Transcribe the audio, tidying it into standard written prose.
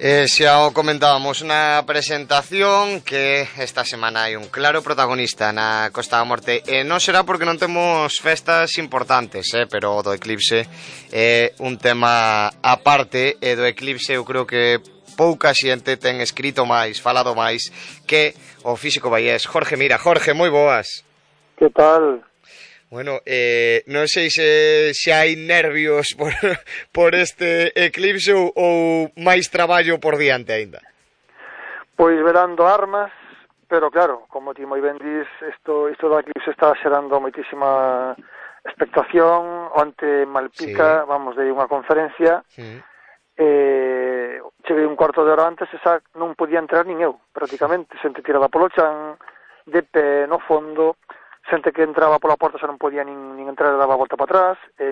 Xa o comentábamos na presentación que esta semana hai un claro protagonista na Costa da Morte, e non será porque non temos festas importantes, pero o do eclipse é un tema aparte, e do eclipse eu creo que pouca xente ten escrito máis, falado máis que o físico baiés Jorge Mira. Jorge, moi boas. Que tal? Bueno, non sei se hai nervios por este eclipse ou máis traballo por diante aínda. Pois verando armas, pero claro, como ti moi ben dis, isto do eclipse está xerando moitísima expectación. Onte Malpica, sí. Vamos, de unha conferencia, cheguei un cuarto de hora antes e xa non podía entrar nin eu, prácticamente, xente tirada polo chan, de pé no fondo, xente que entraba pola porta xa non podía nin entrar e daba a volta para atrás,